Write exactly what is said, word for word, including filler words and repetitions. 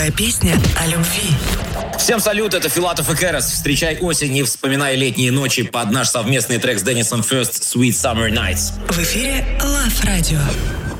Песня о любви. Всем салют, это Филатов и Кэрос. Встречай осень и вспоминай летние ночи под наш совместный трек с Деннисом First «Sweet Summer Nights». В эфире Love Radio.